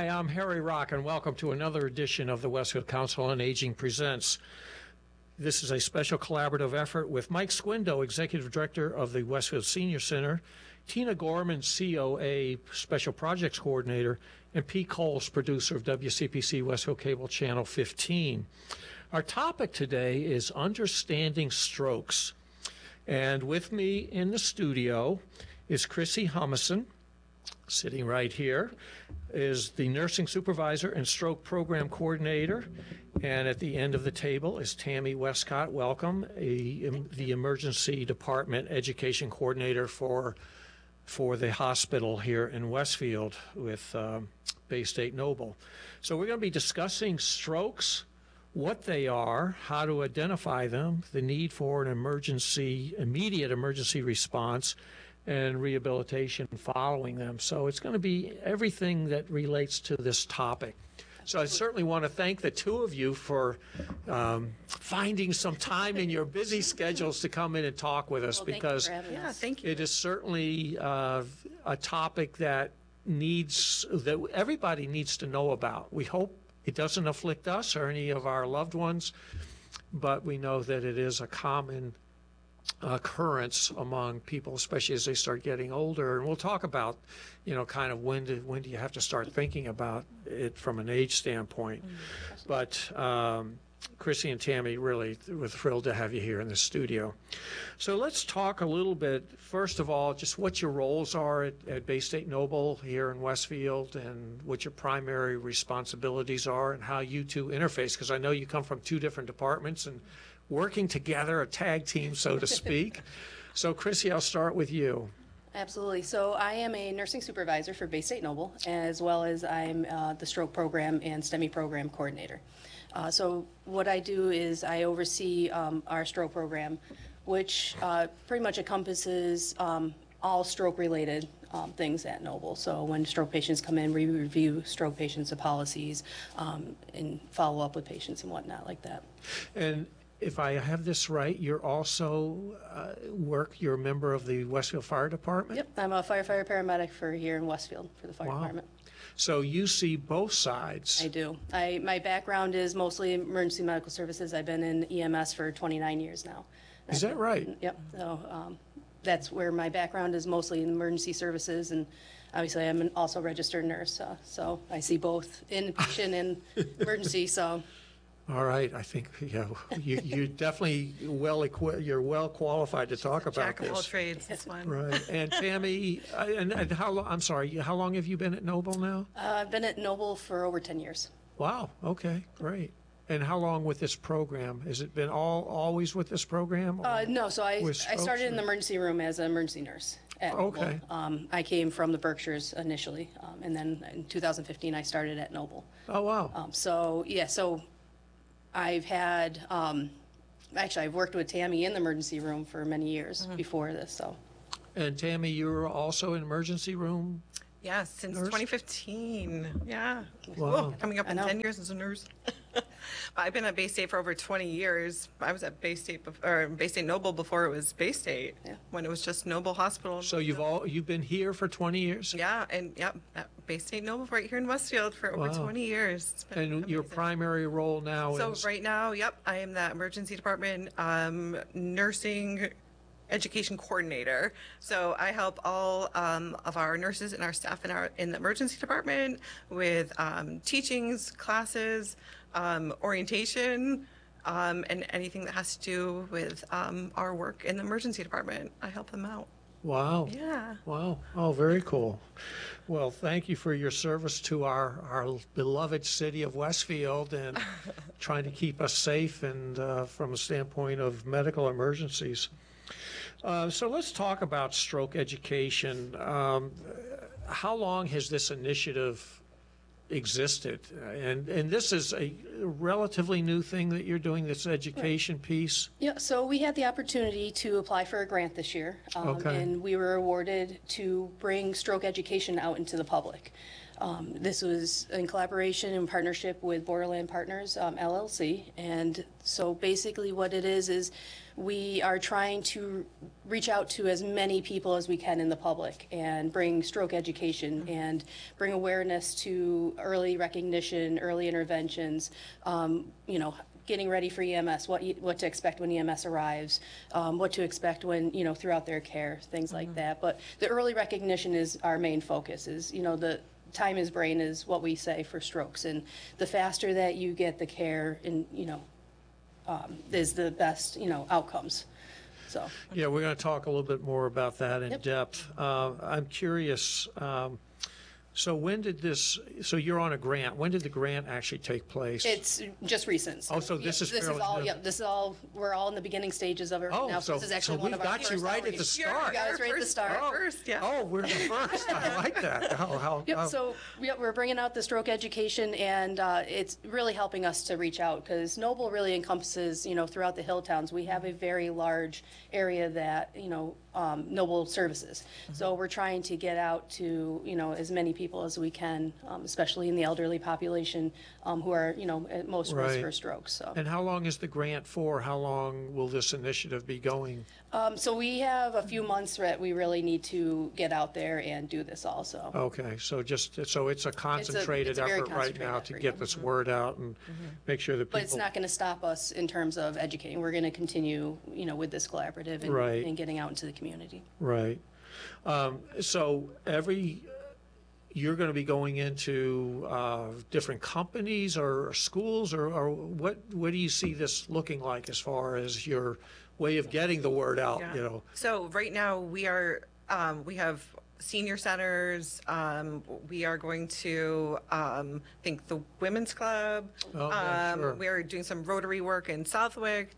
Hi, I'm Harry Rock, and welcome to another edition of the Westfield Council on Aging Presents. This is a special collaborative effort with Mike Squindo, Executive Director of the Westfield Senior Center, Tina Gorman, COA Special Projects Coordinator, and Pete Coles, producer of WCPC Westfield Cable Channel 15. Our topic today is understanding strokes. And with me in the studio is Chrissy Humison. Sitting right here is the nursing supervisor and stroke program coordinator. And at the end of the table is Tammy Westcott. Welcome, the emergency department education coordinator for the hospital here in Westfield with Bay State Noble. So we're going to be discussing strokes, what they are, how to identify them, the need for an immediate emergency response, and rehabilitation following them. So it's going to be everything that relates to this topic. So I certainly want to thank the two of you for finding some time in your busy schedules to come in and talk with us, because thank you. It is certainly a topic that everybody needs to know about. We hope it doesn't afflict us or any of our loved ones, but we know that it is a common occurrence among people, especially as they start getting older. And we'll talk about, kind of when do you have to start thinking about it from an age standpoint. But Chrissy and Tammy, really, we're thrilled to have you here in the studio. So let's talk a little bit, first of all, just what your roles are at Bay State Noble here in Westfield, and what your primary responsibilities are, and how you two interface, because I know you come from two different departments and working together, a tag team, so to speak. So Chrissy, I'll start with you. Absolutely. So I am a nursing supervisor for Bay State Noble, as well as I'm the stroke program and STEMI program coordinator. So what I do is I oversee our stroke program, which pretty much encompasses all stroke-related things at Noble. So when stroke patients come in, we review stroke patients' policies and follow up with patients and whatnot like that. And if I have this right, you're also you're a member of the Westfield Fire Department? Yep, I'm a firefighter paramedic for here in Westfield for the fire department. So you see both sides. I do. My background is mostly emergency medical services. I've been in EMS for 29 years now. Is that right? Yep. So that's where my background is, mostly in emergency services, and obviously I'm also a registered nurse. So I see both inpatient and emergency. So. All right, I think you definitely you're well qualified to talk about Jack this. of all trades, it's fun. Right, and Tammy, and how long have you been at Noble now? I've been at Noble for over 10 years. Wow. Okay, great. And how long with this program? Has it been always with this program? No, so I started in the emergency room as an emergency nurse at Noble. Okay. I came from the Berkshires initially, and then in 2015 I started at Noble. Oh wow. So I've had, actually I've worked with Tammy in the emergency room for many years before this, so. And Tammy, you were also in emergency room? Yeah, since Nurse? 2015. Yeah. Wow. Coming up in 10 years as a nurse. I've been at Bay State for over 20 years. I was at Bay State Noble before it was Bay State, when it was just Noble Hospital. So you've been here for 20 years? Yeah, and at Bay State Noble right here in Westfield for over 20 years. It's been And your amazing. primary role now So is? right now, I am the emergency department nursing education coordinator. So I help all of our nurses and our staff in the emergency department with teachings, classes, orientation, and anything that has to do with our work in the emergency department. I help them out. Wow. Yeah. Wow. Oh, very cool. Well, thank you for your service to our beloved city of Westfield, and trying to keep us safe, and from a standpoint of medical emergencies. So let's talk about stroke education. How long has this initiative existed? And this is a relatively new thing that you're doing, this education piece. Yeah, so we had the opportunity to apply for a grant this year, Okay. and we were awarded to bring stroke education out into the public. This was in collaboration and partnership with Borderland Partners, LLC. And so basically what it is we are trying to reach out to as many people as we can in the public and bring stroke education and bring awareness to early recognition, early interventions, you know, getting ready for EMS, what to expect when EMS arrives, what to expect when, you know, throughout their care, things like that. But the early recognition is our main focus, is, you know, the time is brain is what we say for strokes. And the faster that you get the care and, you know, is the best, you know, outcomes. So. Yeah, we're going to talk a little bit more about that in depth. I'm curious, so when did this, so you're on a grant, when did the grant actually take place? It's just recent. Oh, so this is fairly all, new. yeah, this is all, we're all in the beginning stages of it right Oh, now. so, This is actually so one we've of our got you first right at the outreach. start. You got us right at the start. First, yeah. Oh, we're the first. I like that. Yep, so we're bringing out the stroke education, and it's really helping us to reach out, because Noble really encompasses, you know, throughout the hill towns. We have a very large area that, you know, Noble services. So we're trying to get out to, you know, as many people as we can, especially in the elderly population, who are, you know, at most risk Right. for strokes. So. And how long is the grant for? How long will this initiative be going? So we have a few months that we really need to get out there and do this also. Okay, so so it's a concentrated it's a very effort right now concentrated to effort, get this word out and make sure that people. But it's not going to stop us in terms of educating. We're going to continue, you know, with this collaborative and, Right. and getting out into the community. Right. So you're going to be going into different companies or schools, or what do you see this looking like as far as your way of getting the word out, Yeah. you know? So right now we are, we have senior centers. We are going to, think the Women's Club. Oh, yeah, sure. We are doing some Rotary work in Southwick.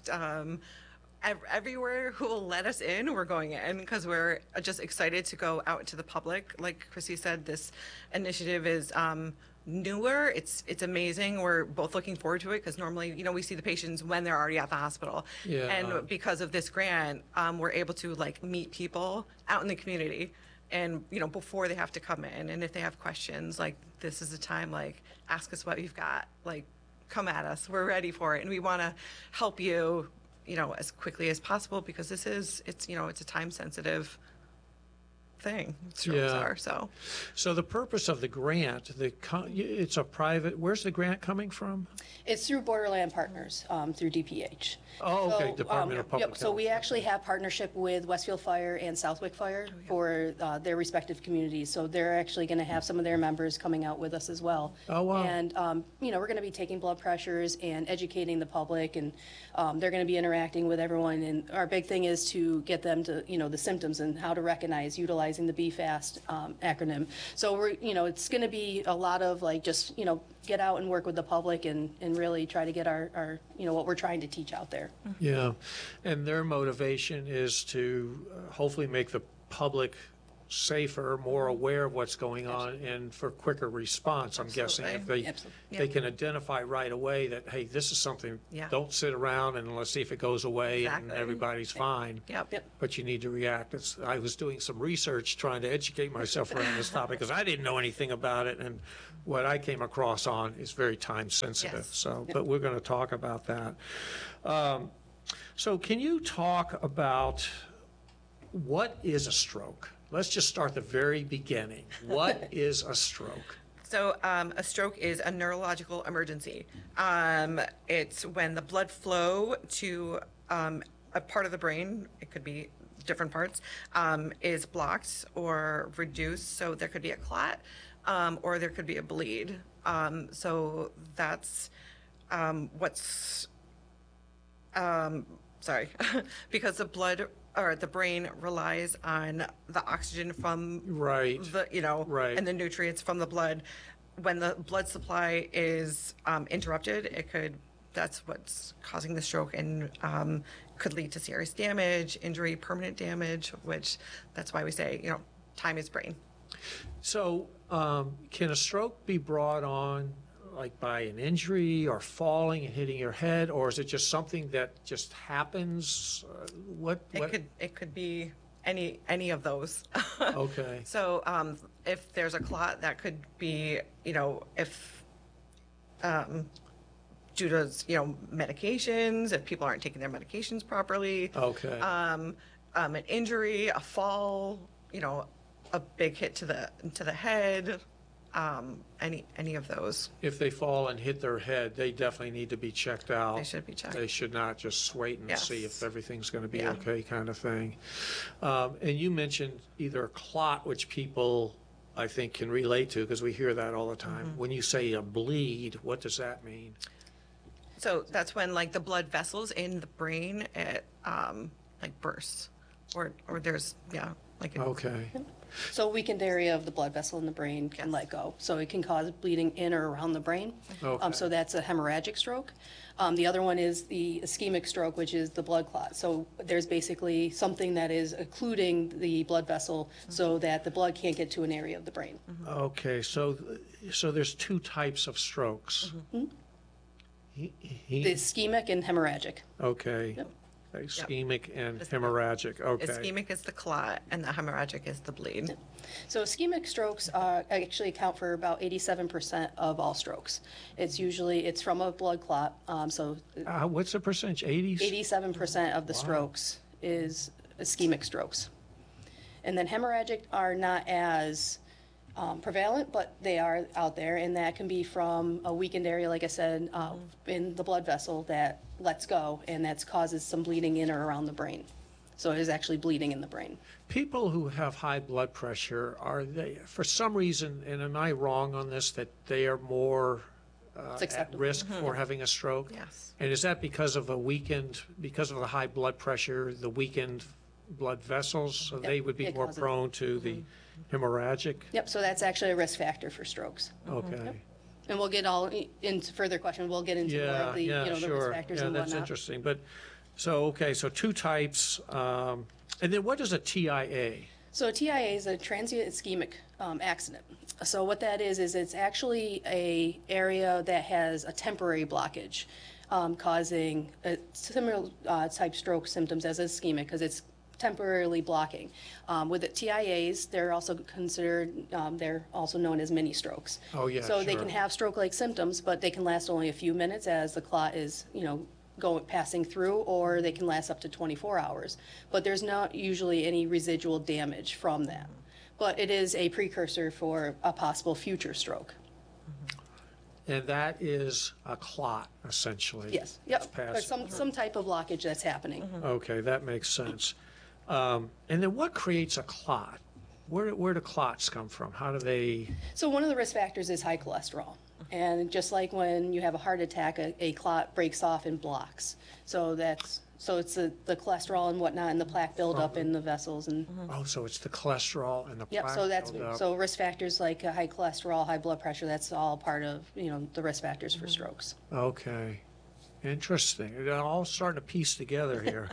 Everywhere who will let us in, we're going in, because we're just excited to go out to the public. Like Chrissy said, this initiative is newer. It's amazing. We're both looking forward to it, because normally, you know, we see the patients when they're already at the hospital. Yeah. And because of this grant, we're able to like meet people out in the community, and you know, before they have to come in. And if they have questions, like, this is the time, like, ask us what you've got, like, come at us. We're ready for it, and we want to help you, you know, as quickly as possible, because it's you know, it's a time sensitive thing. Strokes Yeah. are, so. So the purpose of the grant, it's a private, where's the grant coming from? It's through Borderland Partners, through DPH. Oh, okay, So, Department of Public yep, So Health. we actually have partnership with Westfield Fire and Southwick Fire for their respective communities. So they're actually going to have some of their members coming out with us as well. Oh, wow. And, you know, we're going to be taking blood pressures and educating the public, and they're going to be interacting with everyone. And our big thing is to get them to, you know, the symptoms and how to recognize utilizing the BFAST acronym. So we're, you know, it's going to be a lot of like just, you know, get out and work with the public and really try to get our, you know, what we're trying to teach out there. Yeah, and their motivation is to hopefully make the public safer, more aware of what's going on, and for quicker response, I'm guessing. If they Absolutely. can identify right away that, hey, this is something, Yeah. don't sit around and let's see if it goes away and Exactly. everybody's fine. Yep. But you need to react. I was doing some research trying to educate myself around this topic, because I didn't know anything about it, and what I came across on is very time sensitive. Yes. So, but we're going to talk about that. So can you talk about what is a stroke? Let's just start the very beginning. What is a stroke? So a stroke is a neurological emergency. It's when the blood flow to a part of the brain, it could be different parts, is blocked or reduced. So there could be a clot, or there could be a bleed. So that's what's, sorry, because the blood or the brain relies on the oxygen from Right. the, you know, Right. and the nutrients from the blood. When the blood supply is interrupted, that's what's causing the stroke, and could lead to serious damage, injury, permanent damage, which that's why we say, you know, time is brain. So can a stroke be brought on like by an injury or falling and hitting your head, or is it just something that just happens? What? It could be any of those. Okay. So if there's a clot, that could be, if due to, medications, if people aren't taking their medications properly. Okay. An injury, a fall, a big hit to the head, any of those. If they fall and hit their head, they definitely need to be checked out. They should be checked. They should not just wait and Yes. see if everything's going to be Yeah. okay, kind of thing. And you mentioned either a clot, which people, I think, can relate to, because we hear that all the time. Mm-hmm. When you say a bleed, what does that mean? So that's when like the blood vessels in the brain, it like bursts, or there's like Okay. So a weakened area of the blood vessel in the brain can let go. So it can cause bleeding in or around the brain. Okay. So that's a hemorrhagic stroke. The other one is the ischemic stroke, which is the blood clot. So there's basically something that is occluding the blood vessel so that the blood can't get to an area of the brain. Okay, so there's two types of strokes. The ischemic and hemorrhagic. Okay. Yep. Ischemic and hemorrhagic, okay. ischemic is the clot and the hemorrhagic is the bleed. So ischemic strokes actually account for about 87% of all strokes. It's from a blood clot. So What's the percentage, 80s? 87% of the strokes is ischemic strokes. And then hemorrhagic are not as prevalent, but they are out there, and that can be from a weakened area, like I said, in the blood vessel that lets go, and that causes some bleeding in or around the brain. So it is actually bleeding in the brain. People who have high blood pressure, are they, for some reason, and am I wrong on this, that they are more It's at acceptable. risk for having a stroke? Yes. And is that because of because of the high blood pressure, the weakened blood vessels? So they would be it more causes- prone to the hemorrhagic? Yep, so that's actually a risk factor for strokes. Okay. And we'll get all into further questions. We'll get into more Yeah, of the, yeah, the risk sure. factors Yeah, and that's whatnot. interesting. But, so, okay, so two types. And then what is a TIA? So a TIA is a transient ischemic accident. So what that is it's actually a area that has a temporary blockage, causing a similar type stroke symptoms as ischemic because it's temporarily blocking. With the TIAs, they're also considered, they're also known as mini strokes. Oh, yeah, So they sure. can have stroke-like symptoms, but they can last only a few minutes as the clot is, passing through, or they can last up to 24 hours. But there's not usually any residual damage from that. But it is a precursor for a possible future stroke. And that is a clot, essentially. Yes, It's yep, or passed- some type of blockage that's happening. Okay, that makes sense. And then what creates a clot? Where do clots come from? How do they? So one of the risk factors is high cholesterol. And just like when you have a heart attack, a clot breaks off and blocks. So it's the cholesterol and whatnot and the plaque buildup in the vessels and Oh, so it's the cholesterol and the yep, plaque so that's buildup. so risk factors like high cholesterol, high blood pressure, that's all part of, the risk factors for strokes. Okay, interesting. They're all starting to piece together here.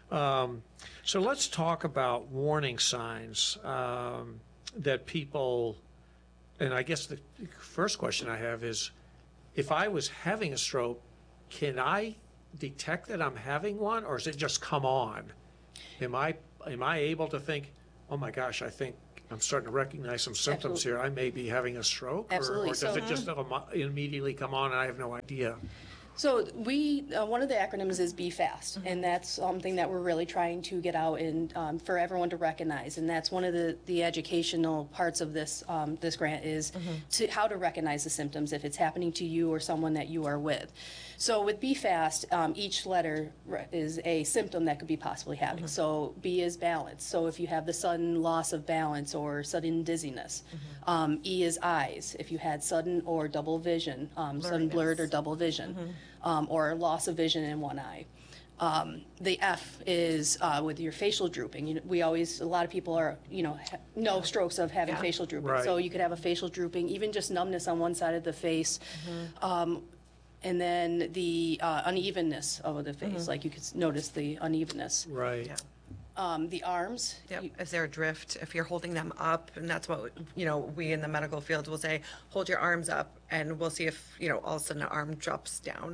So let's talk about warning signs that people, and I guess the first question I have is, if I was having a stroke, can I detect that I'm having one, or does it just come on? Am I able to think, oh my gosh, I think I'm starting to recognize some symptoms here. I may be having a stroke? Absolutely. Or does So- it just immediately come on and I have no idea? So one of the acronyms is Be Fast, and that's something that we're really trying to get out and for everyone to recognize. And that's one of the educational parts of this this grant is to how to recognize the symptoms if it's happening to you or someone that you are with. So with Be Fast, each letter is a symptom that could be possibly having. So B is balance. So if you have the sudden loss of balance or sudden dizziness. E is eyes. If you had sudden or double vision, sudden blurred or double vision. Or loss of vision in one eye. The F is with your facial drooping. A lot of people are, know strokes of having facial drooping. Right. So you could have a facial drooping, even just numbness on one side of the face. And then the unevenness of the face, like you could notice the unevenness. Right. Yeah. The arms. Yep. Is there a drift? If you're holding them up, and that's what, we in the medical field will say, hold your arms up, and we'll see if, all of a sudden an arm drops down.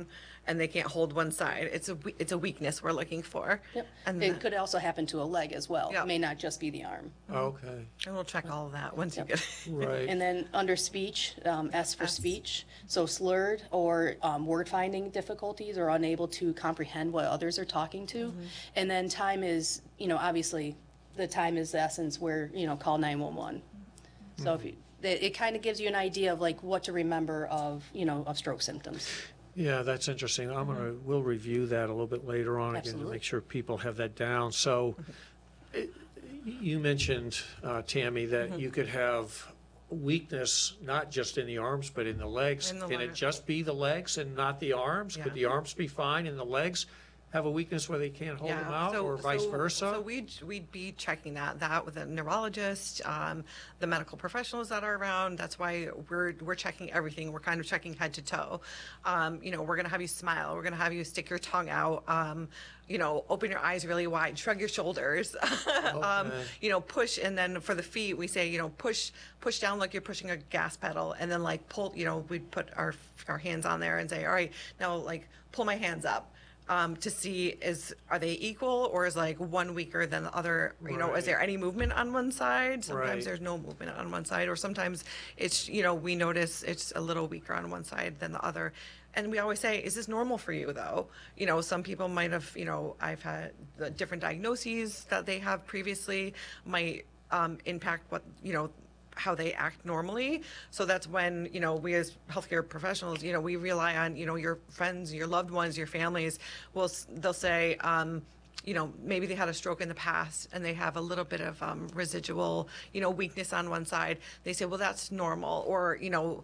and they can't hold one side. It's a weakness we're looking for. Yep. And It could also happen to a leg as well. Yeah. It may not just be the arm. Okay, and we'll check all of that once you get. right. And then under speech, S for speech, so slurred or word finding difficulties or unable to comprehend what others are talking to. And then time is, obviously, the time is the essence where, call 911. So if you, it kind of gives you an idea of like what to remember of, of stroke symptoms. Yeah, that's interesting. We'll review that a little bit later on again to Absolutely. make sure people have that down. So you mentioned, Tammy, that you could have weakness not just in the arms but in the legs. In the Can it legs. just be the legs and not the arms? Could Yeah. the arms be fine and the legs have a weakness where they can't hold them out, or vice versa? So we'd be checking that with a neurologist, the medical professionals that are around. That's why we're checking everything. We're kind of checking head to toe. We're gonna have you smile. We're gonna have you stick your tongue out. Open your eyes really wide, shrug your shoulders. Push, and then for the feet, we say, push down like you're pushing a gas pedal, and then like pull. We'd put our hands on there and say, all right, now like pull my hands up. To see are they equal, or is like one weaker than the other? Right. Is there any movement on one side? Sometimes Right. there's no movement on one side, or sometimes it's we notice it's a little weaker on one side than the other. And we always say, is this normal for you though? Some people might have, I've had the different diagnoses that they have previously might impact what how they act normally. So that's when, we as healthcare professionals, we rely on, your friends, your loved ones, your families. They'll say, maybe they had a stroke in the past and they have a little bit of residual, weakness on one side. They say, well, that's normal, or,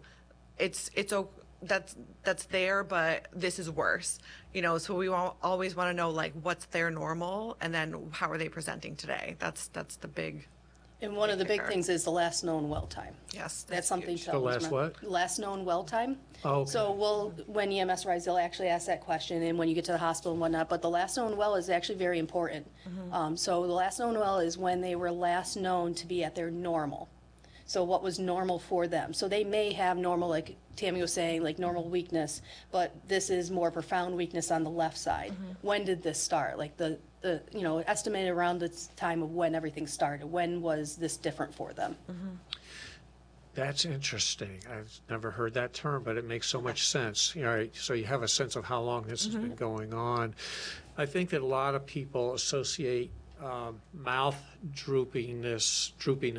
that's there, but this is worse. So we always want to know like what's their normal, and then how are they presenting today? That's the big. And one of the big kicker. things is the last known well time. Yes, That's something huge. to The always last remember. what? Last known well time. Oh, okay. So when EMS arrives, they'll actually ask that question, and when you get to the hospital and whatnot, but the last known well is actually very important. So the last known well is when they were last known to be at their normal. So what was normal for them? So they may have normal, like Tammy was saying, like normal weakness, but this is more profound weakness on the left side. When did this start? Like the estimated around the time of when everything started. When was this different for them? That's interesting. I've never heard that term, but it makes so much sense. All right, so you have a sense of how long this has been going on. I think that a lot of people associate mouth droopiness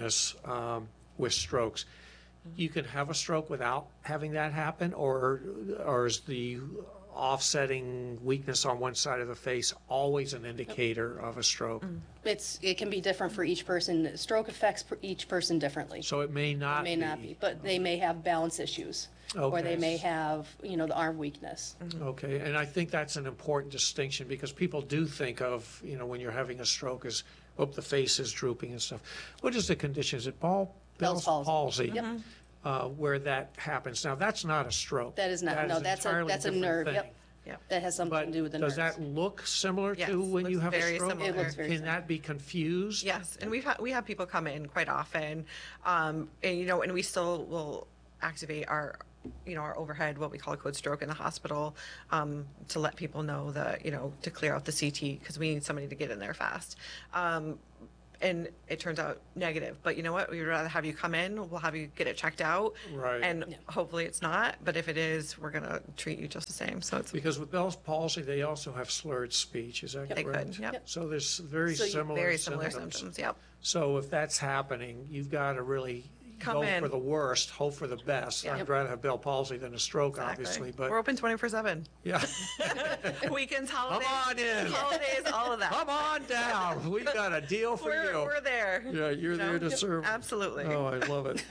with strokes. You can have a stroke without having that happen, or is the offsetting weakness on one side of the face always an indicator of a stroke? It can be different for each person. Stroke affects each person differently. So it may not It may not be, but they may have balance issues. Or Okay. they may have, the arm weakness. Okay, and I think that's an important distinction, because people do think of, when you're having a stroke, as, the face is drooping and stuff. What is the condition? Is it Bell's palsy? Yep. Where that happens. Now, that's not a stroke. That is not, That no, is that's entirely a different nerve, thing. yep. Yep. That has something But to do with the does nerves. that look similar Yes, to when you looks have a very stroke? similar. It looks very Can similar. that be confused? Yes, and we have people come in quite often, and we still will activate our overhead, what we call a code stroke in the hospital, to let people know that to clear out the CT, because we need somebody to get in there fast. And it turns out negative, but you know what? We'd rather have you come in. We'll have you get it checked out, Right. and hopefully it's not. But if it is, we're gonna treat you just the same. So it's Because with Bell's palsy, they also have slurred speech, is that They could, correct? yep. So there's very So you- similar very similar symptoms. symptoms. Yep. So if that's happening, you've got to really Come go in. for the worst, hope for the best. Yeah. I'd rather have Bell palsy than a stroke, obviously, We're but open 24/7. yeah. Weekends, Come holidays, on in. holidays, all of that. Come on down. We got a deal for you. We're there. Yeah, you're there to serve. Absolutely. Oh, I love it.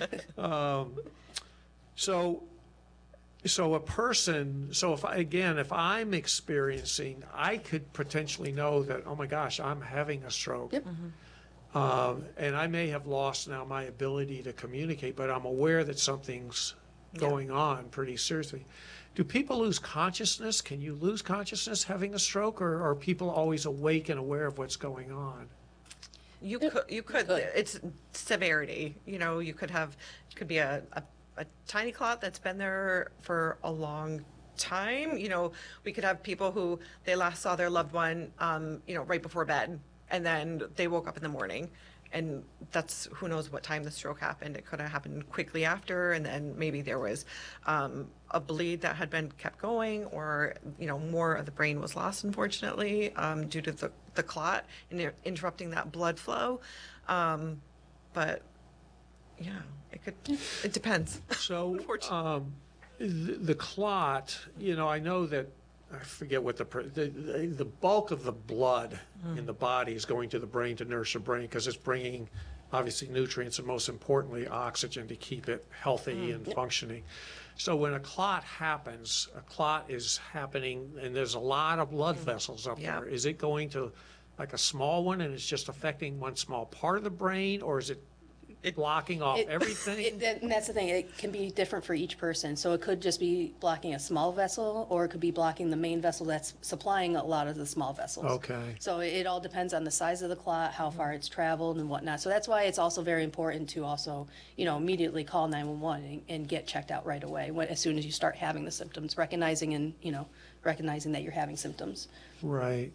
So a person, so if I'm experiencing, I could potentially know that, oh my gosh, I'm having a stroke. Yep. And I may have lost now my ability to communicate, but I'm aware that something's going on pretty seriously. Do people lose consciousness? Can you lose consciousness having a stroke, or are people always awake and aware of what's going on? You could. It's severity. You could be a tiny clot that's been there for a long time. We could have people who they last saw their loved one, right before bed, and then they woke up in the morning. And that's, who knows what time the stroke happened. It could have happened quickly after, and then maybe there was a bleed that had been kept going, or, more of the brain was lost, unfortunately, due to the clot and interrupting that blood flow. But, yeah, it depends. So, the clot, I know that, I forget what the bulk of the blood in the body is going to the brain to nurse the brain, because it's bringing obviously nutrients and, most importantly, oxygen to keep it healthy and functioning. So when a clot happens, a clot is happening and there's a lot of blood vessels up there. Is it going to like a small one and it's just affecting one small part of the brain, or is it blocking off everything? And that's the thing. It can be different for each person. So it could just be blocking a small vessel, or it could be blocking the main vessel that's supplying a lot of the small vessels. Okay. So it all depends on the size of the clot, how far it's traveled and whatnot. So that's why it's also very important to also, immediately call 911 and get checked out right away as soon as you start having the symptoms, recognizing that you're having symptoms. Right.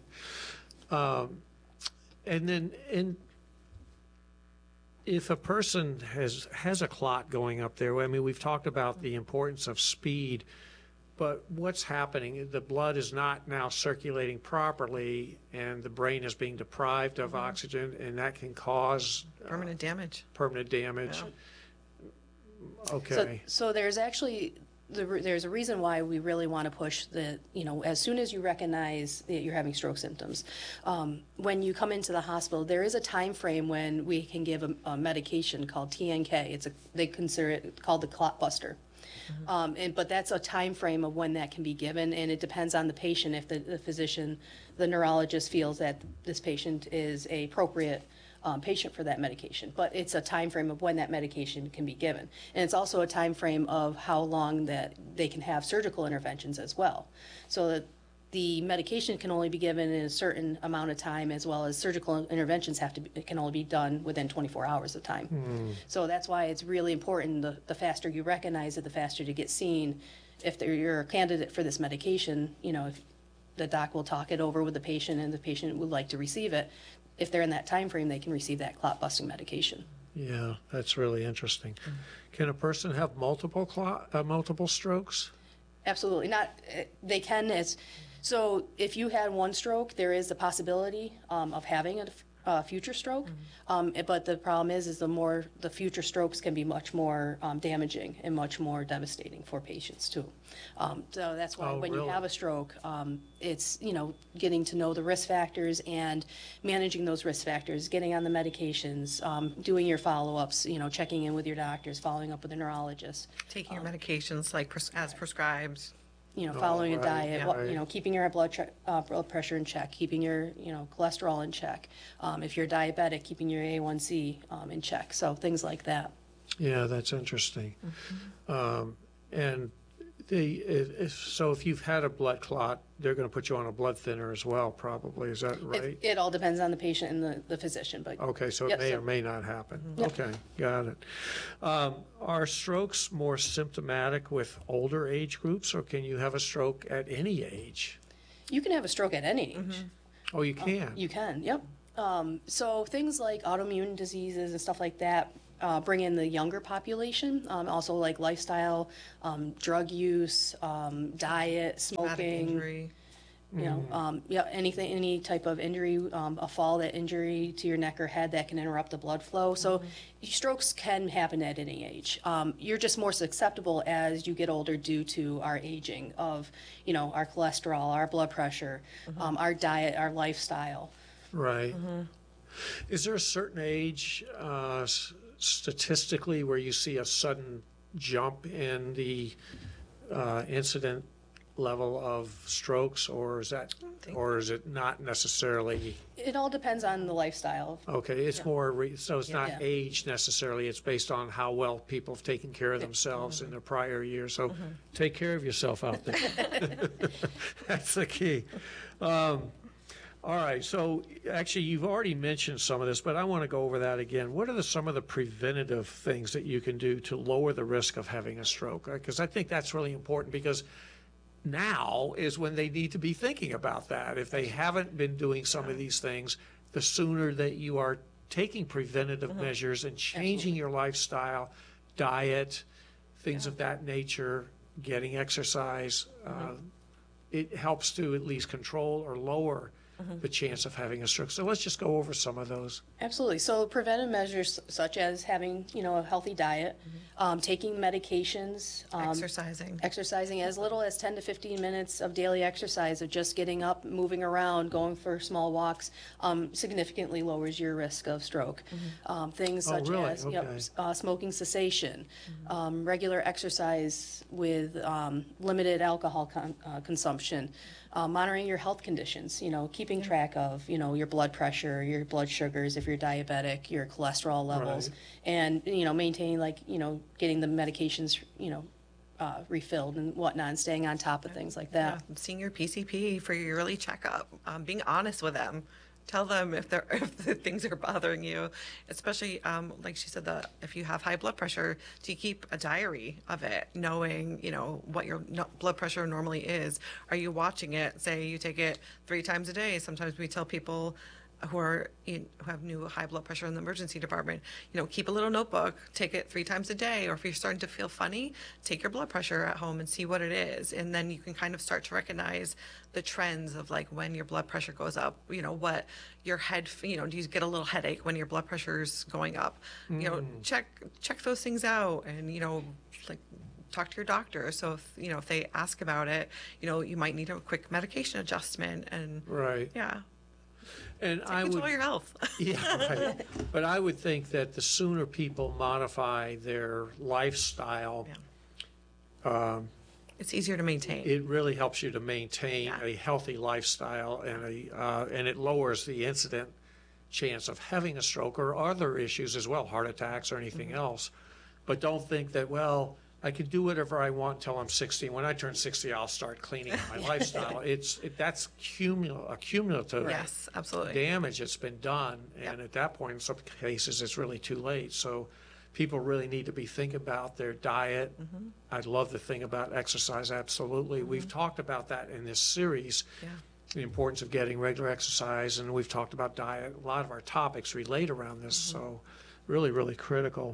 And then if a person has a clot going up there, I mean, we've talked about the importance of speed, but what's happening? The blood is not now circulating properly, and the brain is being deprived of oxygen, and that can cause Permanent damage. Okay. So there's actually there's a reason why we really want to push as soon as you recognize that you're having stroke symptoms, when you come into the hospital, there is a time frame when we can give a medication called TNK. They consider it called the clot buster. But that's a time frame of when that can be given, and it depends on the patient. If the physician, the neurologist feels that this patient is a appropriate patient for that medication, but it's a time frame of when that medication can be given, and it's also a time frame of how long that they can have surgical interventions as well. So that the medication can only be given in a certain amount of time, as well as surgical interventions can only be done within 24 hours of time. So that's why it's really important. The faster you recognize it, the faster to get seen. If you're a candidate for this medication, if the doc will talk it over with the patient and the patient would like to receive it, if they're in that time frame, they can receive that clot-busting medication. Yeah, that's really interesting. Can a person have multiple strokes? Absolutely not. They can. So if you had one stroke, there is the possibility of having a future stroke. But the problem is the future strokes can be much more damaging and much more devastating for patients too. So that's why when you have a stroke, it's getting to know the risk factors and managing those risk factors, getting on the medications, doing your follow-ups, checking in with your doctors, following up with a neurologist, taking your medications as prescribed. Following a diet, keeping your blood pressure in check, keeping your, cholesterol in check. If you're diabetic, keeping your A1C in check. So things like that. Yeah, that's interesting. And so if you've had a blood clot, they're going to put you on a blood thinner as well, probably. Is that right? It all depends on the patient and the physician. But okay, so it may or may not happen. Yep. Okay, got it. Are strokes more symptomatic with older age groups, or can you have a stroke at any age? You can have a stroke at any age. Oh, you can? You can, yep. So things like autoimmune diseases and stuff like that bring in the younger population, also like lifestyle, drug use, diet, smoking. Injury. Any type of injury, a fall, that injury to your neck or head that can interrupt the blood flow. So strokes can happen at any age. You're just more susceptible as you get older due to our aging of, our cholesterol, our blood pressure, our diet, our lifestyle. Right. Is there a certain age statistically where you see a sudden jump in the incident level of strokes, or is it not necessarily? It all depends on the lifestyle. Okay, it's more so it's not age necessarily. It's based on how well people have taken care of themselves in their prior years. So take care of yourself out there. That's the key. All right, so actually you've already mentioned some of this, but I want to go over that again. What are some of the preventative things that you can do to lower the risk of having a stroke? Because I think that's really important, because now is when they need to be thinking about that. If they haven't been doing some of these things, the sooner that you are taking preventative measures and changing your lifestyle, diet, things of that nature, getting exercise, it helps to at least control or lower the chance of having a stroke. So let's just go over some of those. Absolutely. So preventive measures such as having, a healthy diet, taking medications, exercising as little as 10 to 15 minutes of daily exercise of just getting up, moving around, going for small walks, significantly lowers your risk of stroke. Things such really? as Okay. smoking cessation, regular exercise with limited alcohol consumption. Monitoring your health conditions, keeping track of, your blood pressure, your blood sugars, if you're diabetic, your cholesterol levels, Right. and, maintaining getting the medications, refilled and whatnot, and staying on top of things like that. Yeah, seeing your PCP for your yearly checkup, being honest with them. Tell them if the things are bothering you, especially like she said, if you have high blood pressure, to keep a diary of it, knowing what your blood pressure normally is. Are you watching it? Say you take it 3 times a day. Sometimes we tell people who have new high blood pressure in the emergency department, keep a little notebook, take it 3 times a day, or if you're starting to feel funny, take your blood pressure at home and see what it is, and then you can kind of start to recognize the trends of like when your blood pressure goes up, what your head, do you get a little headache when your blood pressure is going up? Check those things out, and like talk to your doctor. So if they ask about it, you might need a quick medication adjustment, and Right. yeah. And Take control of your health. Yeah, right. But I would think that the sooner people modify their lifestyle, It's easier to maintain. it really helps you to maintain Yeah. a healthy lifestyle, and it lowers the incident chance of having a stroke or other issues as well, heart attacks or anything else. But don't think that, well, I can do whatever I want till I'm 60. When I turn 60, I'll start cleaning up my lifestyle. That's a cumulative Yes, absolutely. damage that's been done, and Yep. at that point, in some cases, it's really too late. So people really need to be thinking about their diet. I'd love to think about exercise, absolutely. We've talked about that in this series, Yeah. the importance of getting regular exercise, and we've talked about diet. A lot of our topics relate around this, so really, really critical.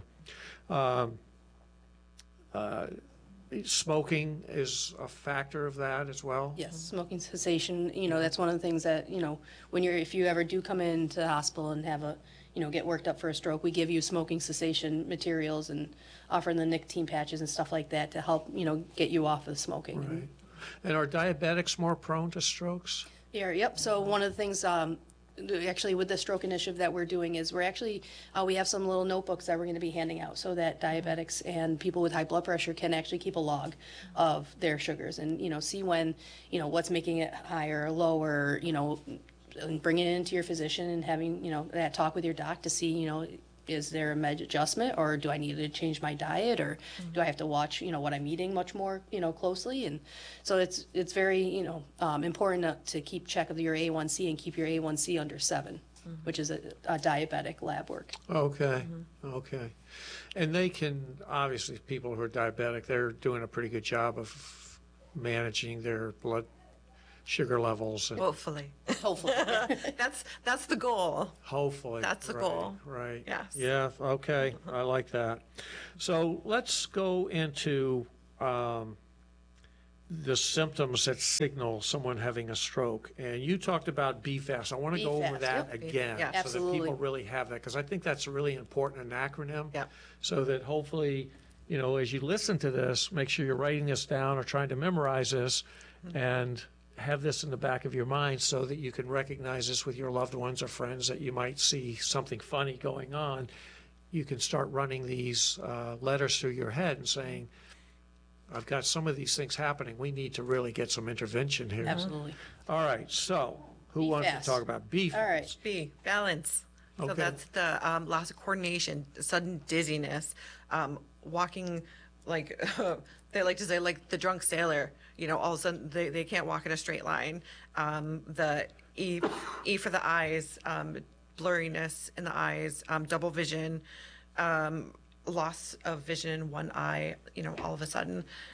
Smoking is a factor of that as well? Yes, smoking cessation, that's one of the things that, if you ever do come into the hospital and have get worked up for a stroke, we give you smoking cessation materials and offering the nicotine patches and stuff like that to help, get you off of smoking. Right. And are diabetics more prone to strokes? Yeah, yep. So one of the things, actually with the stroke initiative that we're doing is we have some little notebooks that we're going to be handing out so that diabetics and people with high blood pressure can actually keep a log of their sugars and, see when, what's making it higher or lower, and bringing it into your physician and having, that talk with your doc to see, is there a med adjustment, or do I need to change my diet, or do I have to watch, what I'm eating much more, closely? And so it's very, important to keep check of your A1C and keep your A1C under 7, which is a diabetic lab work. Okay, okay. And they can, obviously, people who are diabetic, they're doing a pretty good job of managing their blood sugar levels. And Hopefully. Hopefully. That's the goal. hopefully. That's the right, goal. Right. Yes. Yeah, okay, I like that. So let's go into the symptoms that signal someone having a stroke. And you talked about BFAST. I want to go over BFAST, that yep. again, Yeah. so that Absolutely. people really have that, because I think that's a really important acronym. Yep. So that hopefully, as you listen to this, make sure you're writing this down or trying to memorize this, and have this in the back of your mind so that you can recognize this with your loved ones or friends that you might see something funny going on. You can start running these letters through your head and saying, I've got some of these things happening. We need to really get some intervention here. Absolutely. All right, so who wants to BFAST. talk about BFAST? All right. B, balance. So Okay. that's the loss of coordination, sudden dizziness, walking like they like to say like the drunk sailor. All of a sudden they can't walk in a straight line. The E for the eyes, blurriness in the eyes, double vision, loss of vision in one eye. All of a sudden,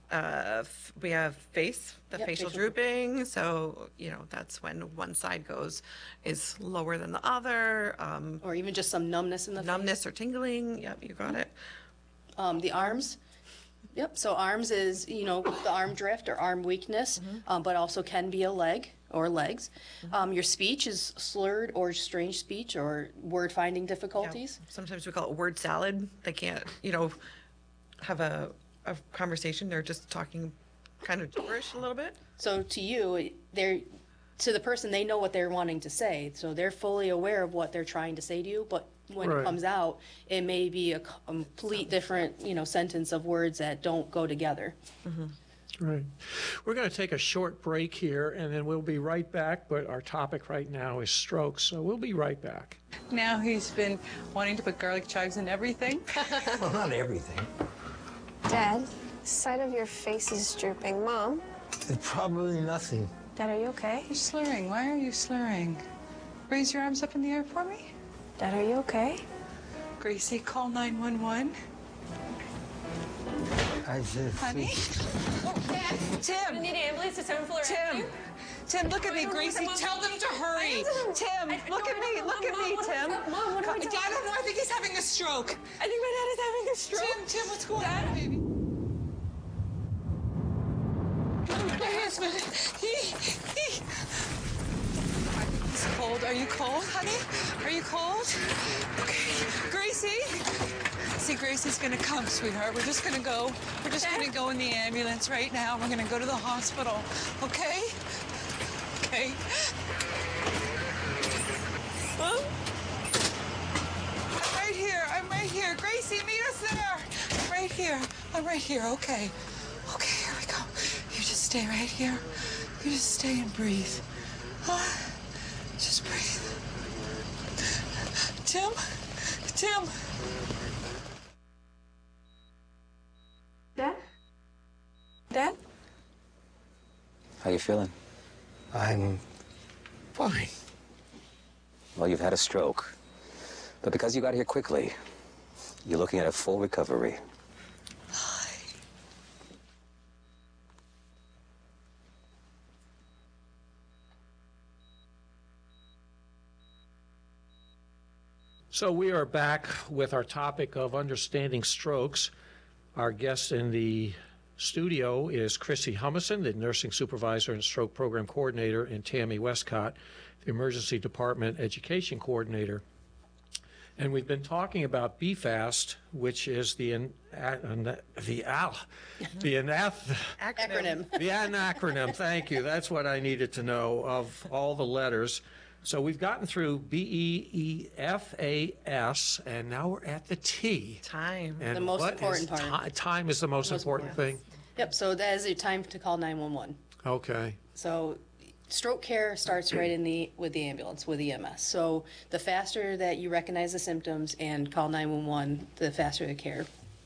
We have the Yep, facial facial drooping. So, that's when one side is lower than the other. Or even just some numbness in the face. Numbness or tingling. Yep, you got it. The arms. Yep, so arms is, the arm drift or arm weakness, but also can be a leg or legs. Your speech is slurred or strange speech or word finding difficulties. Sometimes we call it word salad. They can't, have a conversation. They're just talking kind of gibberish a little bit. So to you, to the person, they know what they're wanting to say. So they're fully aware of what they're trying to say to you, but when Right. it comes out, it may be a complete different, sentence of words that don't go together. Right. We're going to take a short break here, and then we'll be right back, but our topic right now is strokes, so we'll be right back. Now he's been wanting to put garlic chives in everything. Well, not everything. Dad, the side of your face is drooping. Mom? It's probably nothing. Dad, are you okay? You're slurring. Why are you slurring? Raise your arms up in the air for me. Dad, are you okay? Gracie, call 911. I said, Honey? Tim! need an ambulance to 7th floor. Tim, look at me, Gracie. Tell them to hurry. Tim, look at me. Look at me, Tim. Mom, what do I I don't know. I think he's having a stroke. I think my dad is having a stroke. Tim, what's going on, baby? My husband, he. He's cold. Are you cold, honey? Are you cold? Okay. Gracie? See, Gracie's gonna come, sweetheart. We're just gonna go. We're just gonna go in the ambulance right now. We're gonna go to the hospital. Okay? Okay. Huh? I'm right here. I'm right here. Gracie, meet us there. I'm right here. I'm right here. Okay. Okay, here we go. You just stay right here. You just stay and breathe. Just breathe. Tim? Tim? Dad? Dad? How you feeling? I'm fine. Well, you've had a stroke. But because you got here quickly, you're looking at a full recovery. So we are back with our topic of understanding strokes. Our guest in the studio is Chrissy Humison, the nursing supervisor and stroke program coordinator, and Tammy Westcott, the emergency department education coordinator. And we've been talking about BFAST, which is the acronym, thank you. That's what I needed to know of all the letters. So we've gotten through BEEFAS, and now we're at the T. Time. And The most what is important part. Time is the most important thing? Yep, so that is your time to call 911. Okay. So stroke care starts right with the ambulance, with EMS. So the faster that you recognize the symptoms and call 911, the faster the care.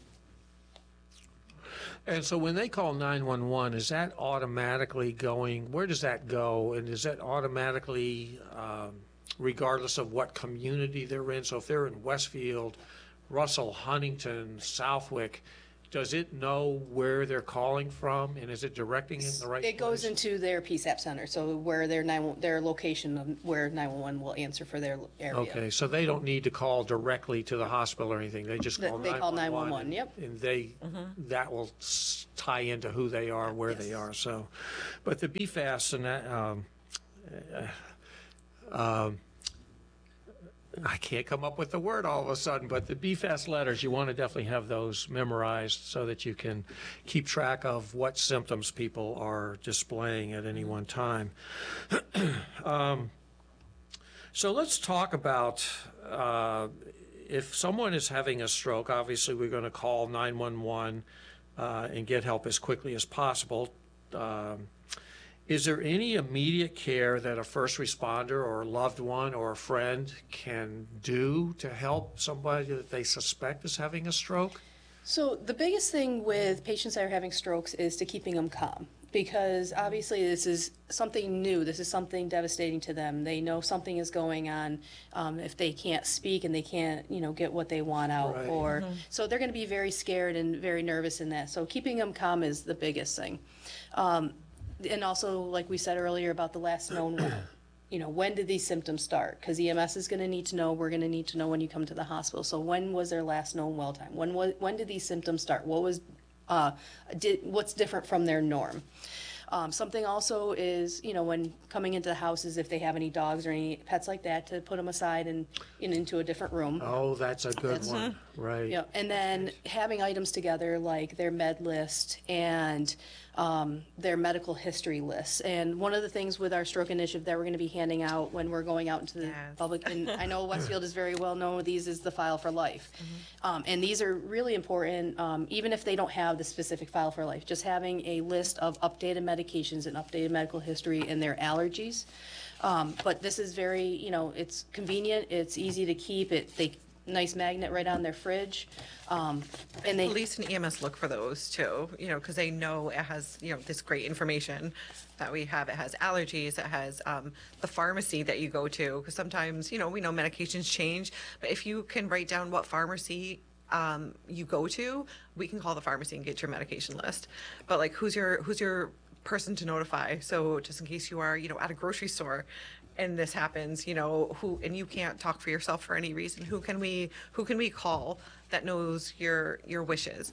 And so when they call 911, is that automatically going, where does that go? And is that automatically, regardless of what community they're in? So if they're in Westfield, Russell, Huntington, Southwick, does it know where they're calling from? And is it directing in the right place? It goes into their PSAP center, so where their location of where 911 will answer for their area. Okay, so they don't need to call directly to the hospital or anything. They just call 911. They call 911, yep. And that will tie into who they are, where they are. So, but the BFAS and that, I can't come up with the word all of a sudden, but the BFAS letters, you want to definitely have those memorized so that you can keep track of what symptoms people are displaying at any one time. So let's talk about if someone is having a stroke, obviously we're going to call 911 and get help as quickly as possible. Is there any immediate care that a first responder or a loved one or a friend can do to help somebody that they suspect is having a stroke? So the biggest thing with patients that are having strokes is to keeping them calm, because obviously this is something new. This is something devastating to them. They know something is going on. If they can't speak and they can't, get what they want out, Right. or so they're going to be very scared and very nervous in that. So keeping them calm is the biggest thing. And also, like we said earlier about the last known one. When did these symptoms start? Because EMS is going to need to know, we're going to need to know when you come to the hospital. So when was their last known well time? When did these symptoms start? What's different from their norm? Something also is, when coming into the houses, if they have any dogs or any pets like that, to put them aside and into a different room. Oh, that's a good one, right. Yeah, and then having items together like their med list and their medical history lists. And one of the things with our stroke initiative that we're going to be handing out when we're going out into the Yes. public, and I know Westfield is very well known with these, is the File for Life. And these are really important, even if they don't have the specific File for Life, just having a list of updated medications and updated medical history and their allergies. But this is very, it's convenient, it's easy to keep, nice magnet right on their fridge. And they, Police and EMS look for those too, because they know it has, this great information that we have. It has allergies, it has the pharmacy that you go to, because sometimes, we know medications change, but if you can write down what pharmacy you go to, we can call the pharmacy and get your medication list. But like, who's your person to notify? So just in case you are, at a grocery store and this happens, and you can't talk for yourself for any reason, who can we call that knows your wishes?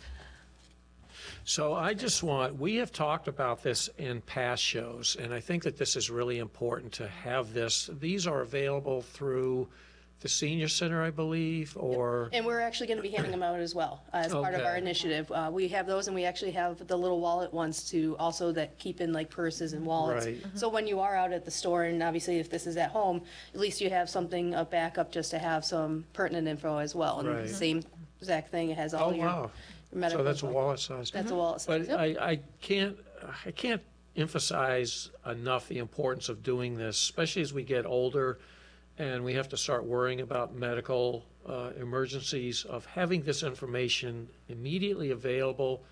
So we have talked about this in past shows, and I think that this is really important to have this. These are available through the senior center, I believe, or? and we're actually going to be handing them out as well as part of our Okay. initiative. We have those, and we actually have the little wallet ones too, also that keep in like purses and wallets. Right. So when you are out at the store, and obviously if this is at home, at least you have something, a backup, just to have some pertinent info as well. And Right. the same exact thing, it has all Oh, your wow. medical So that's a info. wallet size. That's a wallet size. But Yep. I can't emphasize enough the importance of doing this, especially as we get older and we have to start worrying about medical emergencies, of having this information immediately available.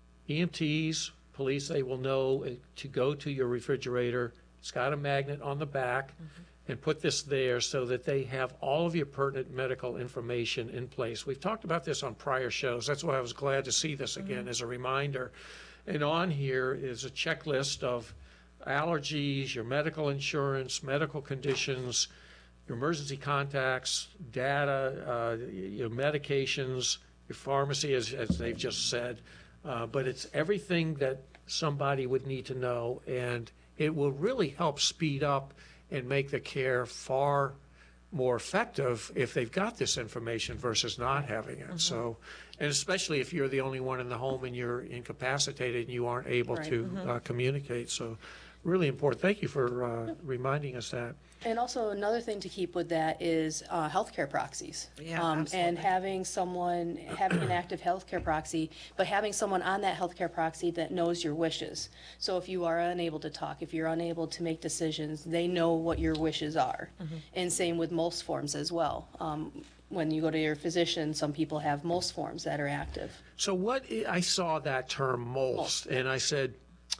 EMTs, police, they will know to go to your refrigerator. It's got a magnet on the back, and put this there so that they have all of your pertinent medical information in place. We've talked about this on prior shows. That's why I was glad to see this again as a reminder. And on here is a checklist of allergies, your medical insurance, medical conditions, your emergency contacts, data, your medications, your pharmacy, as they've just said. But it's everything that somebody would need to know, and it will really help speed up and make the care far more effective if they've got this information versus not having it. So, and especially if you're the only one in the home and you're incapacitated and you aren't able Right. to communicate. So really important. Thank you for reminding us that. And also another thing to keep with that is healthcare proxies. Yeah, And absolutely. having an active healthcare proxy, but having someone on that healthcare proxy that knows your wishes. So if you are unable to talk, if you're unable to make decisions, they know what your wishes are. And same with MOLST forms as well. When you go to your physician, some people have MOLST forms that are active. So I saw that term MOLST, and I said,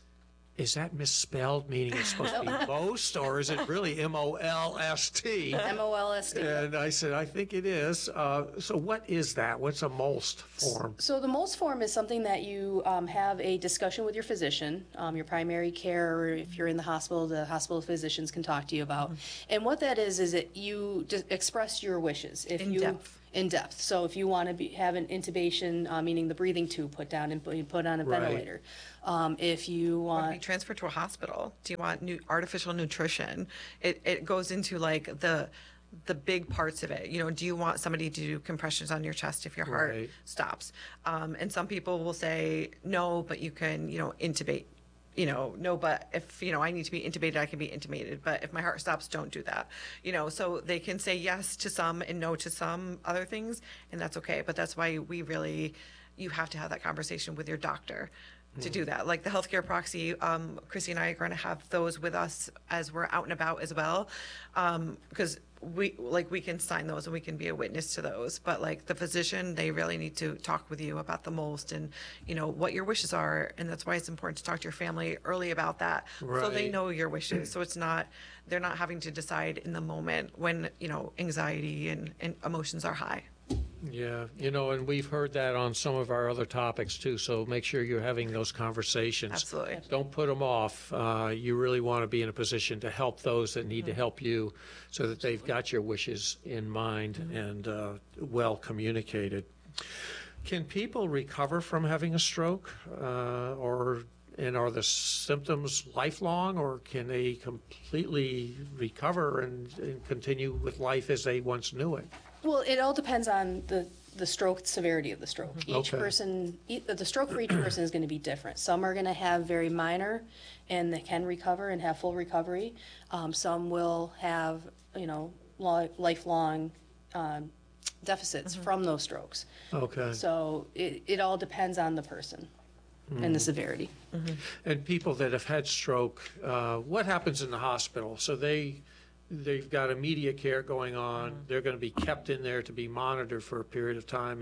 is that misspelled, meaning it's supposed to be most, or is it really M-O-L-S-T? MOLST. And I said, I think it is. So what is that? What's a MOLST form? So the MOLST form is something that you have a discussion with your physician, your primary care, or if you're in the hospital physicians can talk to you about. And what that is that you just express your wishes. If In you, depth. In depth. So if you want to have an intubation, meaning the breathing tube put down and put on a Right. ventilator. If you Be want, transferred to a hospital. Do you want artificial nutrition? It goes into like the big parts of it. Do you want somebody to do compressions on your chest if your heart Right. stops? And some people will say no, but you can intubate. No, but if I need to be intubated, I can be intubated. But if my heart stops, don't do that. So they can say yes to some and no to some other things, and that's okay. But that's why you have to have that conversation with your doctor. to do that. Like the healthcare proxy, Chrissy and I are going to have those with us as we're out and about as well, because we can sign those and we can be a witness to those. But like the physician, they really need to talk with you about the most and what your wishes are, and that's why it's important to talk to your family early about that, so they Right. know your wishes. So they're not having to decide in the moment when anxiety and emotions are high. Yeah, and we've heard that on some of our other topics too, so make sure you're having those conversations. Absolutely. Don't put them off. You really want to be in a position to help those that need to help you so that they've got your wishes in mind and well communicated. Can people recover from having a stroke and are the symptoms lifelong, or can they completely recover and continue with life as they once knew it? Well, it all depends on the stroke severity of the stroke. Each Okay. person, the stroke for each person is going to be different. Some are going to have very minor, and they can recover and have full recovery. Some will have, lifelong deficits from those strokes. Okay. So it all depends on the person and the severity. And people that have had stroke, what happens in the hospital? So they've got immediate care going on. They're going to be kept in there to be monitored for a period of time.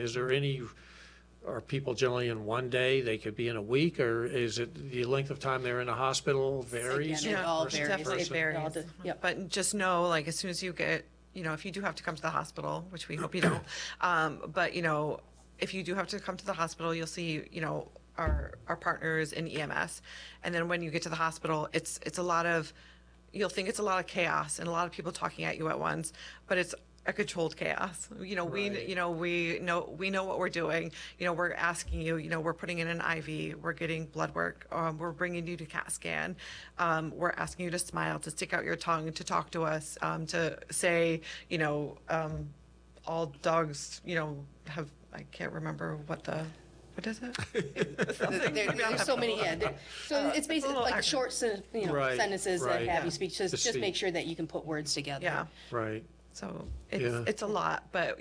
Are people generally in one day? They could be in a week, or is it the length of time they're in a hospital varies? Again, it from all person to varies. Definitely person? varies. Yep. But just know, like, as soon as you get, if you do have to come to the hospital, which we hope you don't, but, if you do have to come to the hospital, you'll see, our partners in EMS. And then when you get to the hospital, it's a lot of, you'll think it's a lot of chaos and a lot of people talking at you at once, but it's a controlled chaos. We know what we're doing. We're asking you, we're putting in an IV, we're getting blood work, we're bringing you to CAT scan, we're asking you to smile, to stick out your tongue, to talk to us, to say, all dogs, have, I can't remember what is it? There's so many, so it's basically little like acronym. short, Right, sentences that right. have you speak. Just speak. make sure that you can put words together. Yeah. Right. So Yeah. it's a lot, but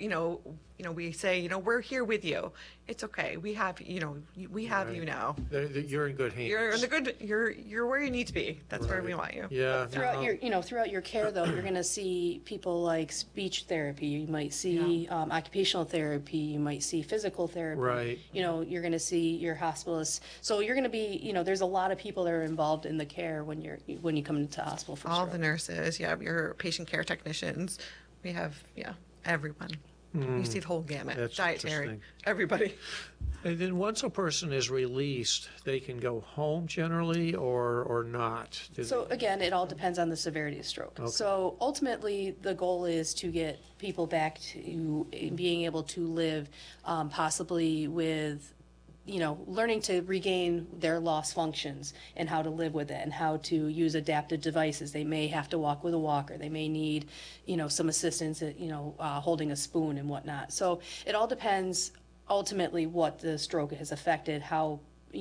we say, we're here with you. It's okay. We have, we have you now. You're in good hands. You're in the good. You're where you need to be. That's where we want you. Yeah. Throughout your care, though, you're going to see people like speech therapy. You might see occupational therapy. You might see physical therapy. Right. You're going to see your hospitalists. So you're going to be, there's a lot of people that are involved in the care when you come into the hospital for All stroke. the nurses, your patient care technicians. We have, everyone. You see the whole gamut. That's Dietary, interesting. everybody. And then once a person is released, they can go home generally or not? So again, it all depends on the severity of stroke. So ultimately, the goal is to get people back to being able to live possibly with, learning to regain their lost functions and how to live with it and how to use adaptive devices. They may have to walk with a walker. They may need, some assistance at, holding a spoon and whatnot. So it all depends ultimately what the stroke has affected, how,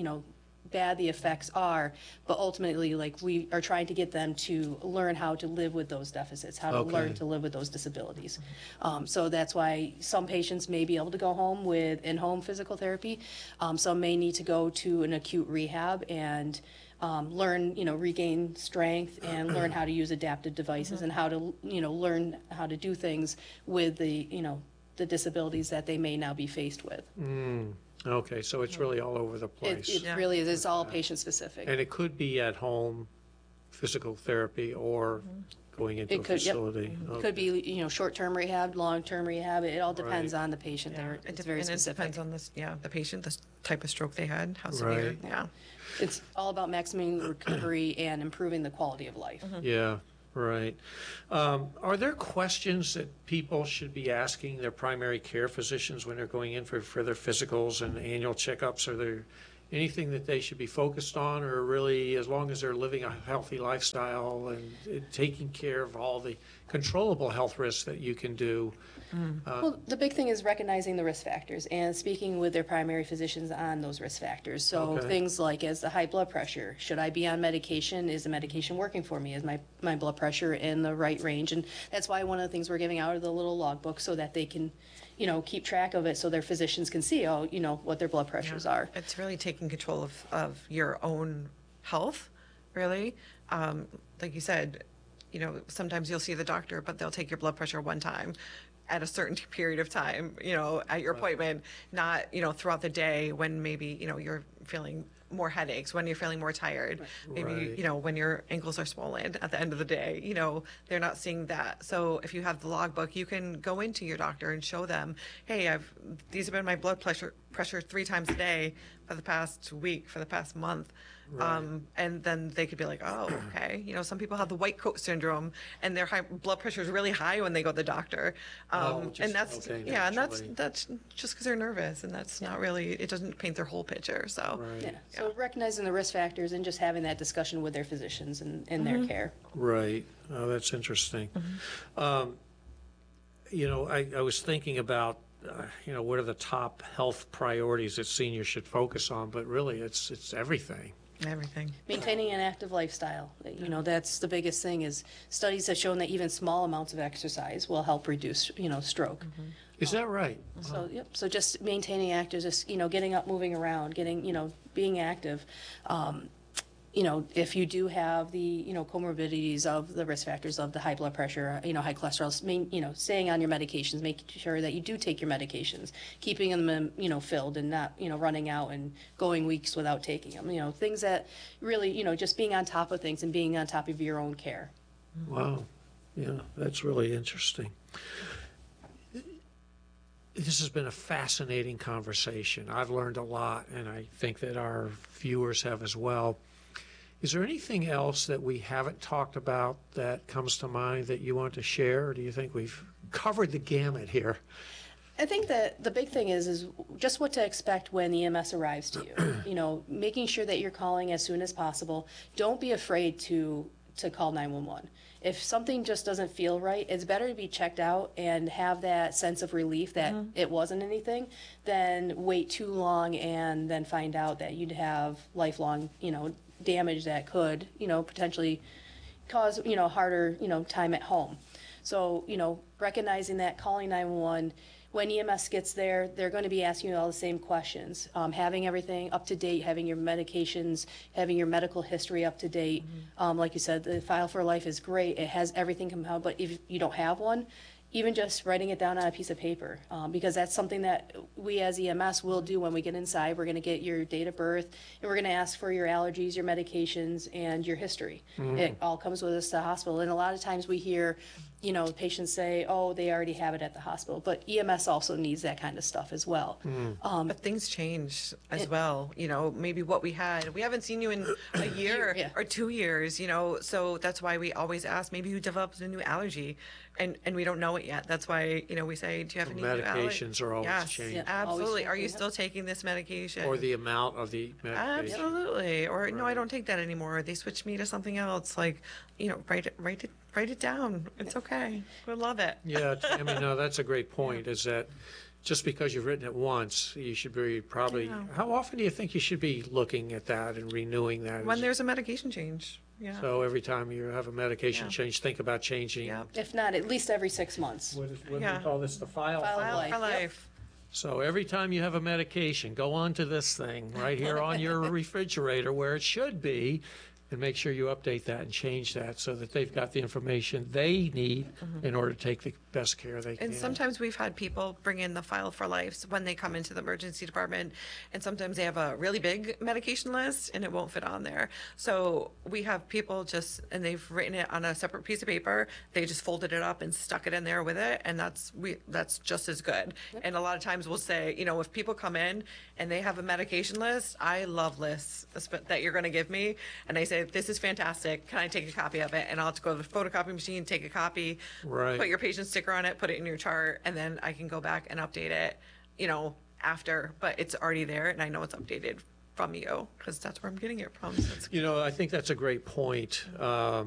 bad the effects are, but ultimately, like, we are trying to get them to learn how to live with those deficits, how to learn to live with those disabilities. So that's why some patients may be able to go home with in-home physical therapy. Some may need to go to an acute rehab and learn, regain strength and learn how to use adaptive devices and how to, learn how to do things with the, the disabilities that they may now be faced with. Okay, so it's really all over the place. It really is. It's all patient specific. And it could be at home physical therapy or going into a It could, yep. facility. It could be, short-term rehab, long-term rehab. It all depends Right. on the patient there. It's very And it specific. depends on the patient, the type of stroke they had, how severe. Right. Yeah. It's all about maximizing recovery and improving the quality of life. Yeah, right. Are there questions that people should be asking their primary care physicians when they're going in for their physicals and annual checkups? Are there anything that they should be focused on, or really, as long as they're living a healthy lifestyle and taking care of all the controllable health risks that you can do? Well, the big thing is recognizing the risk factors and speaking with their primary physicians on those risk factors. So Okay. things like, as the high blood pressure, should I be on medication? Is the medication working for me? Is my blood pressure in the right range? And that's why one of the things we're giving out are the little logbook so that they can, keep track of it so their physicians can see, what their blood pressures are. It's really taking control of your own health, really. Like you said, sometimes you'll see the doctor, but they'll take your blood pressure one time at a certain period of time, at your appointment, not, throughout the day when maybe, you're feeling more headaches, when you're feeling more tired, maybe, Right. when your ankles are swollen at the end of the day, they're not seeing that. So if you have the logbook, you can go into your doctor and show them, hey, these have been my blood pressure 3 times a day for the past week, for the past month. And then they could be like, oh, okay. Some people have the white coat syndrome and their blood pressure is really high when they go to the doctor. And that's, okay, and naturally. that's just because they're nervous, and that's not really, it doesn't paint their whole picture. So, Right. Yeah. So recognizing the risk factors and just having that discussion with their physicians and in their care. Right. Oh, that's interesting. I was thinking about, what are the top health priorities that seniors should focus on, but really it's everything. everything. Maintaining an active lifestyle, that's the biggest thing. Is studies have shown that even small amounts of exercise will help reduce, stroke. Is that right? So, yep, so just maintaining active, just, getting up, moving around, getting, being active. If you do have the, comorbidities of the risk factors of the high blood pressure, high cholesterol, staying on your medications, making sure that you do take your medications, keeping them, filled and not, running out and going weeks without taking them, things that really, just being on top of things and being on top of your own care. Wow. Yeah, that's really interesting. This has been a fascinating conversation. I've learned a lot, and I think that our viewers have as well. Is there anything else that we haven't talked about that comes to mind that you want to share, or do you think we've covered the gamut here? I think that the big thing is just what to expect when the EMS arrives to you. Making sure that you're calling as soon as possible. Don't be afraid to call 911. If something just doesn't feel right, it's better to be checked out and have that sense of relief that it wasn't anything than wait too long and then find out that you'd have lifelong, damage that could, potentially cause, harder, time at home. So, recognizing that, calling 911, when EMS gets there, they're going to be asking you all the same questions. Having everything up to date, having your medications, having your medical history up to date. Like you said, the File for Life is great. It has everything compiled, but if you don't have one, even just writing it down on a piece of paper, because that's something that we as EMS will do when we get inside. We're going to get your date of birth, and we're going to ask for your allergies, your medications, and your history. It all comes with us to the hospital. And a lot of times we hear, patients say, oh, they already have it at the hospital. But EMS also needs that kind of stuff as well. But things change as well. Maybe what we haven't seen you in a year Yeah. or 2 years, so that's why we always ask, maybe you developed a new allergy and we don't know it yet. That's why, we say, do you have any new Medications are always Yes, changing. Yeah. absolutely. Always Are you changing, still taking this medication? Or the amount of the medication. Absolutely. Or no, I Right. don't take that anymore. Or they switched me to something else. Like, write it down. It's okay. We love it. Yeah, Tammy, no, that's a great point, is that just because you've written it once, you should be probably, Yeah. how often do you think you should be looking at that and renewing that? When there's a medication change. Yeah. So every time you have a medication Yeah. change, think about changing. Yeah. If not, at least every 6 months. What do Yeah. we call this, the file? File of File life. for Yep. life. So every time you have a medication, go on to this thing right here on your refrigerator where it should be, and make sure you update that and change that so that they've got the information they need in order to take the best care they can. And sometimes we've had people bring in the File for Life when they come into the emergency department, and sometimes they have a really big medication list and it won't fit on there. So we have people and they've written it on a separate piece of paper. They just folded it up and stuck it in there with it, and that's just as good. And a lot of times we'll say, if people come in and they have a medication list, I love lists that you're going to give me, and I say, this is fantastic. Can I take a copy of it? And I'll have to go to the photocopy machine, take a copy, Right. put your patient sticker on it, put it in your chart, and then I can go back and update it, after. But it's already there, and I know it's updated from you because that's where I'm getting it from. So it's I think that's a great point.